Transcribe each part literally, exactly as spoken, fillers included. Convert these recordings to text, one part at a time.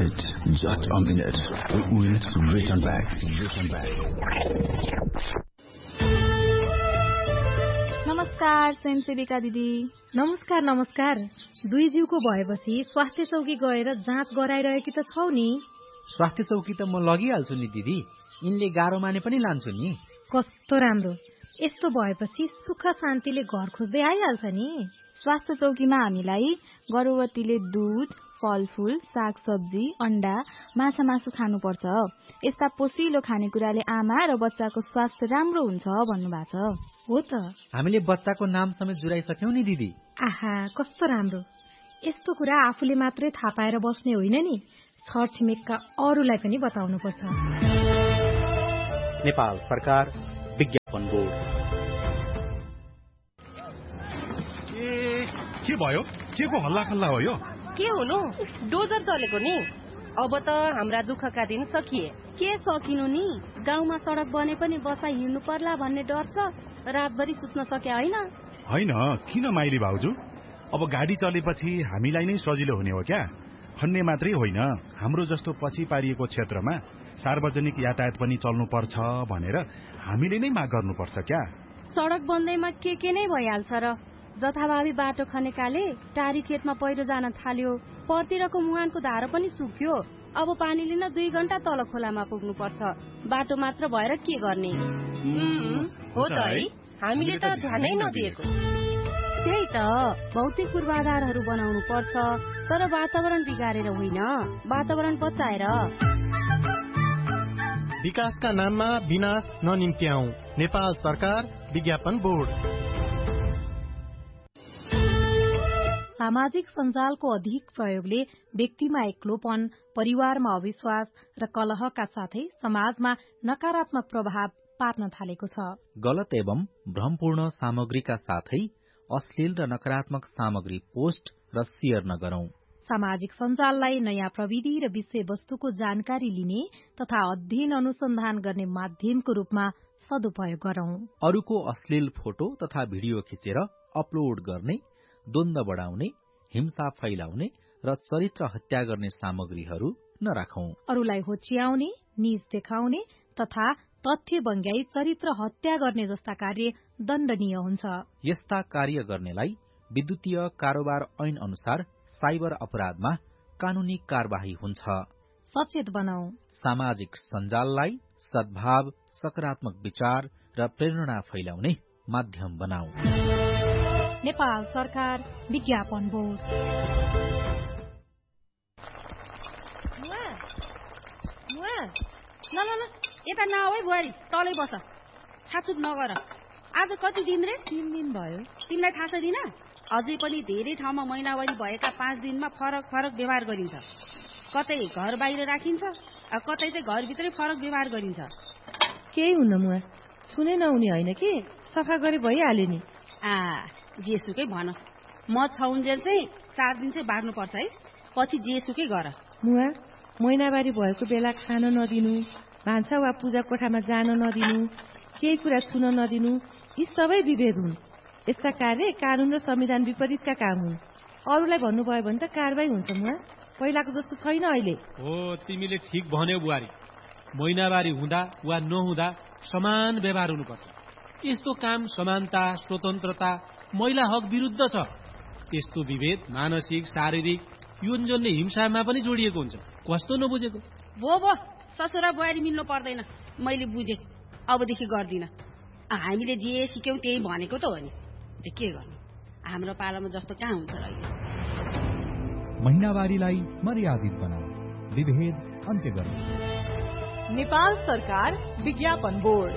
Wait just a minute. We will return back. Return back. नमस्कार स्वयंसेविका दिदी। नमस्कार नमस्कार। दुई जिउको भएपछि स्वास्थ्य चौकी गएर जाँच गराइरहेकी त छौ नि? स्वास्थ्य चौकी त म लगिहाल्छु नि दिदी, यिनले गाह्रो माने पनि लान्छु नि। कस्तो राम्रो, यस्तो भएपछि सुख शान्तिले घर खोज्दै आइहाल्छ नि। स्वास्थ्य चौकीमा हामीलाई गर्भवतीले दूध, फलफूल, सागसब्जी, अण्डा, माछा मासु खानुपर्छ। यस्ता पोषिलो खानेकुराले आमा र बच्चाको स्वास्थ्य राम्रो हुन्छ भन्नुभएको छ। हो त, हामीले बच्चाको नाम समेत जुराइसक्यौं नि दिदी। आहा कस्तो राम्रो। यस्तो कुरा आफूले मात्रै थाहा पाएर बस्ने होइन नि, छरछिमेकका अरूलाई पनि बताउनु पर्छ। नेपाल सरकार विज्ञापन बोर्ड। ए के भयो? के को हल्ला खल्ला हो यो? के हुनु, डोजर चलेको नि। अब त हाम्रा दुःखका दिन सकिए। के सकिनु नि, गाउँमा सडक बने पनि बसा हिँड्नु पर्ला भन्ने डर छ। रातभरि सुत्न सके होइन? होइन, किन माइली भाउजू? अब गाडी चलेपछि हामीलाई नै सजिलो हुने हो क्या? खन्ने मात्रै होइन, हाम्रो जस्तो पछि पारिएको क्षेत्रमा सार्वजनिक यातायात पनि चल्नु पर्छ भनेर हामीले नै माग गर्नुपर्छ क्या? सडक बन्दैमा के के नै भइहाल्छ र। जथाभावी बाटो खनेकाले टारी खेतमा पहिरो जान थाल्यो, परतिरको मुहानको धारो पनि सुक्यो। अब पानी लिन दुई घण्टा तल खोलामा पुग्नु पर्छ। बाटो मात्र भएर के गर्ने? हो त है, हामीले त ध्यानै नदिएको। त्यही त, भौतिक पूर्वाधारहरू बनाउनु पर्छ, तर वातावरण बिगारेर होइन, वातावरण बचाएर। विकासका नाममा विनाश ननिम्त्याऊ। नेपाल सरकार विज्ञापन बोर्ड। सामाजिक सञ्जालको अधिक प्रयोगले व्यक्तिमा एक्लोपन, परिवारमा अविश्वास र कलहका साथै समाजमा नकारात्मक प्रभाव पार्न थालेको छ। गलत एवं भ्रमपूर्ण सामग्रीका साथै अश्लील र नकारात्मक सामग्री पोस्ट र शेयर नगरौं। सामाजिक सञ्जाललाई नयाँ प्रविधि र विषयवस्तुको जानकारी लिने तथा अध्ययन अनुसन्धान गर्ने माध्यमको रूपमा सदुपयोग गरौं। अरूको अश्लील फोटो तथा भिडियो खिचेर अपलोड गर्ने, द्वन्द्व बढाउने, हिंसा फैलाउने र चरित्र हत्या गर्ने सामग्रीहरू नराखौं। अरूलाई होच्याउने, नीच देखाउने तथा तथ्य बङ्ग्याई चरित्र हत्या गर्ने जस्ता कार्य दण्डनीय हुन्छ। यस्ता कार्य गर्नेलाई विद्युतीय कारोबार ऐन अनुसार साइबर अपराधमा कानूनी कार्यवाही हुन्छ। सचेत बनाऊ। सामाजिक सञ्जाललाई सद्भाव, सकारात्मक विचार र प्रेरणा फैलाउने माध्यम बनाऊ। नेपाल सरकार विज्ञापन बोर्ड। ल ल ल, यता नआऊ है बुहारी, तलै बस, छाचुप नगर। आज कति दिन रे? तीन दिन भयो। तिमीलाई थाहा छैन? अझै पनि धेरै ठाउँमा महिनावारी भएका पाँच दिनमा फरक फरक व्यवहार गरिन्छ। कतै घर बाहिर राखिन्छ, कतै चाहिँ घरभित्रै फरक व्यवहार गरिन्छ। केही हुन्न मुआ, सुनै नहुने होइन कि, सफा गरे भइहाल्यो नि। आ जेसुकै भन, म छौन्जेल चाहिँ चार दिन चाहिँ बार्नुपर्छ है, पछि जेसुकै गर। मुआ, महिनावारी भएको बेला खान नदिनु, भान्सा वा पूजा कोठामा जान नदिनु, केही कुरा छुन नदिनु, यी सबै विभेद हुन्। यस्ता कार्य कानून र संविधान विपरीतका काम हुन्। अरूलाई भन्नुभयो भने त कारबाही हुन्छ मुआ, पहिलाको जस्तो छैन अहिले। हो, तिमीले ठिक भन्यौ बुहारी। महिनावारी हुँदा वा नहुँदा समान व्यवहार हुनुपर्छ। यस्तो काम समानता, स्वतन्त्रता, महिला हक विरुद्ध छ। यस्तो विभेद मानसिक, शारीरिक, यौनजन्य हिंसामा पनि जोडिएको हुन्छ। कस्तो नबुझेको? भो भो, ससुरा बुहारी मिल्नु पर्दैन। मैले बुझेँ, अबदेखि गर्दिन। हामीले जे सिक्यौँ त्यही भनेको त हो नि, के गर्नु, हाम्रो पालामा जस्तो कहाँ हुन्छ र अहिले। महिनावारीलाई मर्यादित बनाऊ, विभेद अन्त्य गर्नु। नेपाल सरकार विज्ञापन बोर्ड।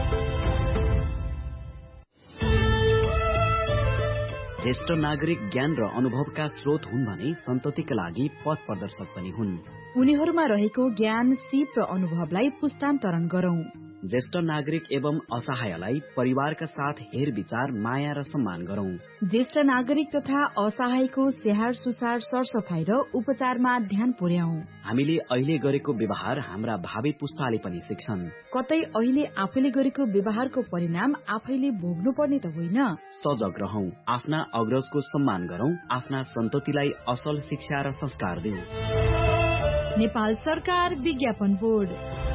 ज्येष्ठ नागरिक ज्ञान र अनुभवका स्रोत हुन् भने सन्ततिका लागि पथ प्रदर्शक पनि हुन्। उनीहरूमा रहेको ज्ञान, सिप र अनुभवलाई पुस्तान्तरण गरौं। ज्येष्ठ नागरिक एवं असहायलाई परिवारका साथ हेर विचार, माया र सम्मान गरौं। ज्येष्ठ नागरिक तथा असहायको स्याहार सुसार, सरसफाई र उपचारमा ध्यान पुर्याऊ। हामीले अहिले गरेको व्यवहार हाम्रा भावी पुस्ताले पनि सिक्छन्। कतै अहिले आफैले गरेको व्यवहारको परिणाम आफैले भोग्नु पर्ने त होइन। सजग रहौं, आफ्ना अग्रजको सम्मान गरौं, आफ्ना सन्ततिलाई असल शिक्षा र संस्कार दिऊ। नेपाल सरकार विज्ञापन board.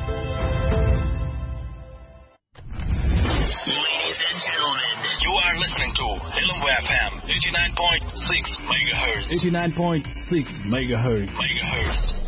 You are listening to Hello F M eighty-nine point six megahertz. eighty-nine point six megahertz. Megahertz.